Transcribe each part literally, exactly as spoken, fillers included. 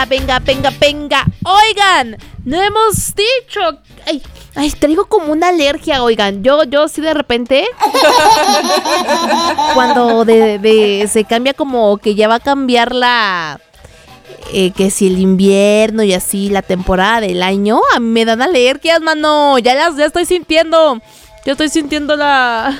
venga, venga, venga. Oigan, no hemos dicho. Ay, ay, traigo como una alergia, oigan. Yo, yo sí de repente. Cuando de, de, se cambia como que ya va a cambiar la. Eh, que si el invierno y así, la temporada del año, a mí me dan alergias, mano. Ya las ya estoy sintiendo. Yo estoy sintiendo la...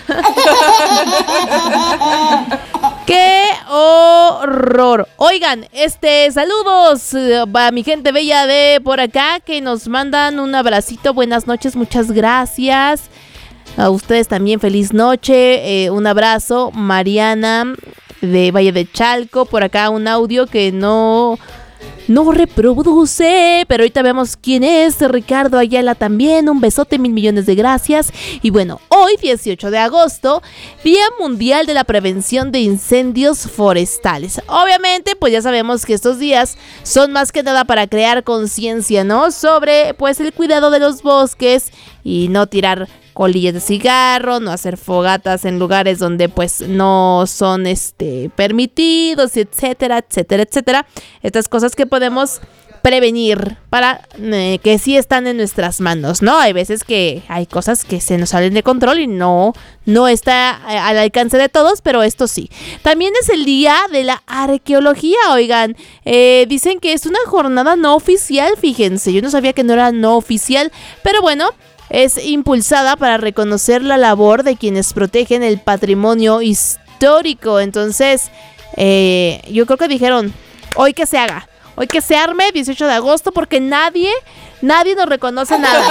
¡Qué horror! Oigan, este, saludos a mi gente bella de por acá que nos mandan un abracito. Buenas noches, muchas gracias. A ustedes también, feliz noche. Eh, un abrazo, Mariana de Valle de Chalco. Por acá un audio que no... No reproduce, pero ahorita vemos quién es. Ricardo Ayala también, un besote, mil millones de gracias. Y bueno, hoy dieciocho de agosto, Día Mundial de la Prevención de Incendios Forestales. Obviamente, pues ya sabemos que estos días son más que nada para crear conciencia, ¿no? Sobre, pues, el cuidado de los bosques y no tirar colillas de cigarro, no hacer fogatas en lugares donde pues no son este permitidos, etcétera, etcétera, etcétera. Estas cosas que podemos prevenir para eh, que sí están en nuestras manos, ¿no? Hay veces que hay cosas que se nos salen de control y no, no está al alcance de todos, pero esto sí. También es el día de la arqueología, oigan. Eh, dicen que es una jornada no oficial, fíjense. Yo no sabía que no era no oficial, pero bueno, es impulsada para reconocer la labor de quienes protegen el patrimonio histórico. Entonces, eh, yo creo que dijeron, hoy que se haga, hoy que se arme, dieciocho de agosto, porque nadie, nadie nos reconoce nada.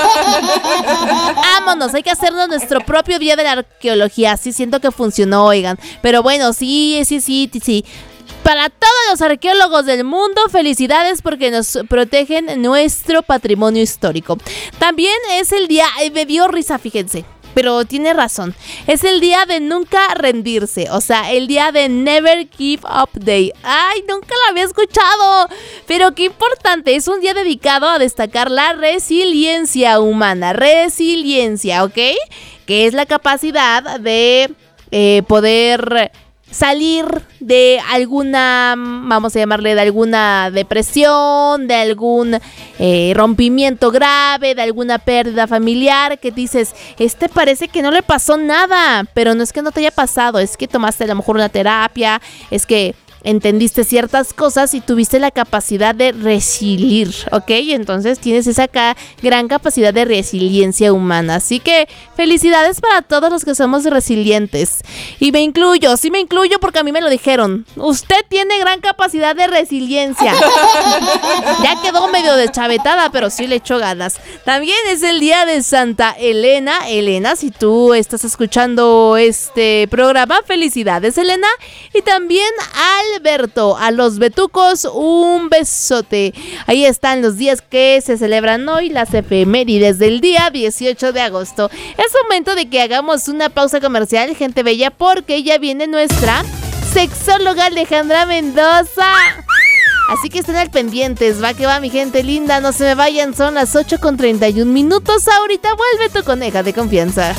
Vámonos, hay que hacernos nuestro propio día de la arqueología. Sí, siento que funcionó, oigan. Pero bueno, sí, sí, sí, sí. Para todos los arqueólogos del mundo, felicidades porque nos protegen nuestro patrimonio histórico. También es el día, me dio risa, fíjense, pero tiene razón. Es el día de nunca rendirse, o sea, el día de Never Give Up Day. Ay, nunca lo había escuchado, pero qué importante. Es un día dedicado a destacar la resiliencia humana, resiliencia, ¿ok? Que es la capacidad de eh, poder salir de alguna, vamos a llamarle, de alguna depresión, de algún eh, rompimiento grave, de alguna pérdida familiar, que dices, este parece que no le pasó nada, pero no es que no te haya pasado, es que tomaste a lo mejor una terapia, es que entendiste ciertas cosas y tuviste la capacidad de resiliar, ¿ok? Entonces tienes esa ca- gran capacidad de resiliencia humana. Así que felicidades para todos los que somos resilientes. Y me incluyo, sí me incluyo porque a mí me lo dijeron. Usted tiene gran capacidad de resiliencia. Ya quedó medio deschavetada, pero sí le echó ganas. También es el día de Santa Elena. Elena, si tú estás escuchando este programa, felicidades, Elena. Y también al Alberto, a los betucos, un besote. Ahí están los días que se celebran hoy, las efemérides del día dieciocho de agosto. Es momento de que hagamos una pausa comercial, gente bella, porque ya viene nuestra sexóloga Alejandra Mendoza. Así que estén al pendientes, va que va mi gente linda, no se me vayan, son las ocho con treinta y un minutos. Ahorita vuelve tu coneja de confianza.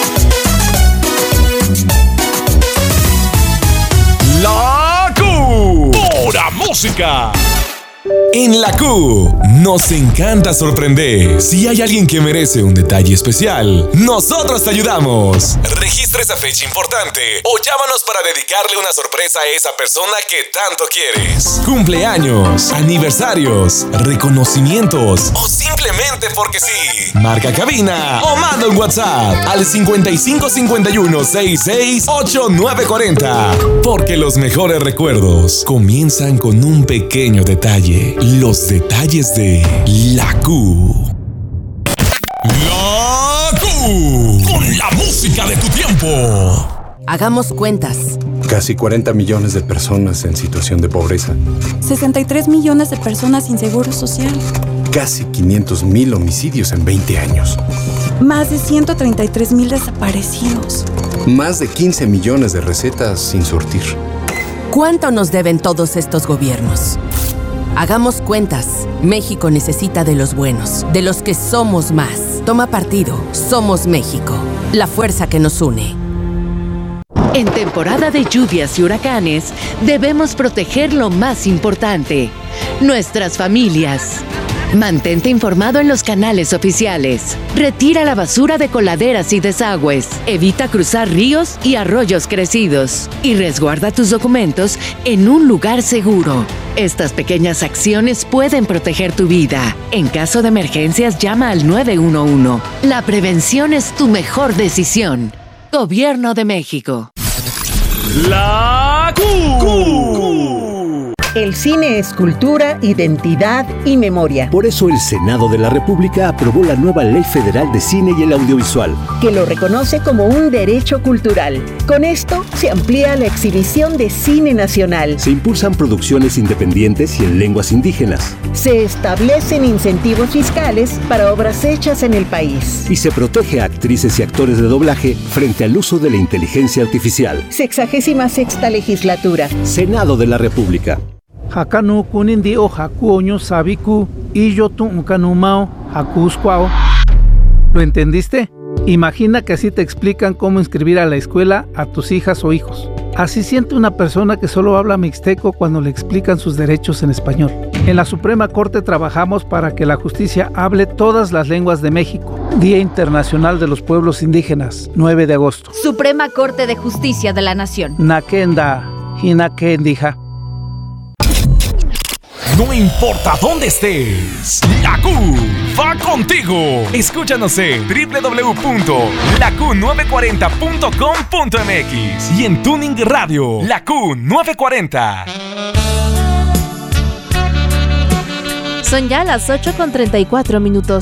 La Q, pura música. En la Q, nos encanta sorprender. Si hay alguien que merece un detalle especial, nosotros te ayudamos. Registra esa fecha importante o llámanos para dedicarle una sorpresa a esa persona que tanto quieres. Cumpleaños, aniversarios, reconocimientos o simplemente porque sí. Marca cabina o manda un WhatsApp al cincuenta y cinco cincuenta y uno sesenta y seis ochenta y nueve cuarenta. Porque los mejores recuerdos comienzan con un pequeño detalle. Los detalles de la Q. La Q, con la música de tu tiempo. Hagamos cuentas. Casi cuarenta millones de personas en situación de pobreza. sesenta y tres millones de personas sin seguro social. Casi quinientos mil homicidios en veinte años. Más de ciento treinta y tres mil desaparecidos. Más de quince millones de recetas sin surtir. ¿Cuánto nos deben todos estos gobiernos? Hagamos cuentas. México necesita de los buenos, de los que somos más. Toma partido. Somos México, la fuerza que nos une. En temporada de lluvias y huracanes, debemos proteger lo más importante, nuestras familias. Mantente informado en los canales oficiales. Retira la basura de coladeras y desagües. Evita cruzar ríos y arroyos crecidos. Y resguarda tus documentos en un lugar seguro. Estas pequeñas acciones pueden proteger tu vida. En caso de emergencias, llama al nueve uno uno. La prevención es tu mejor decisión. Gobierno de México. La Q. El cine es cultura, identidad y memoria. Por eso el Senado de la República aprobó la nueva Ley Federal de Cine y el Audiovisual, que lo reconoce como un derecho cultural. Con esto se amplía la exhibición de cine nacional. Se impulsan producciones independientes y en lenguas indígenas. Se establecen incentivos fiscales para obras hechas en el país. Y se protege a actrices y actores de doblaje frente al uso de la inteligencia artificial. Sexagésima sexta legislatura. Senado de la República. Hakanu kunindi o hakuoño sabiku y yo tu ukanumao hakuskwao. ¿Lo entendiste? Imagina que así te explican cómo inscribir a la escuela a tus hijas o hijos. Así siente una persona que solo habla mixteco cuando le explican sus derechos en español. En la Suprema Corte trabajamos para que la justicia hable todas las lenguas de México. Día Internacional de los Pueblos Indígenas, nueve de agosto. Suprema Corte de Justicia de la Nación. Nakenda, hinakendija. No importa dónde estés, la Q va contigo. Escúchanos en doble u doble u doble u punto la q nueve cuarenta punto com punto m x y en Tuning Radio, la Q nueve cuarenta. Son ya las ocho con treinta y cuatro minutos.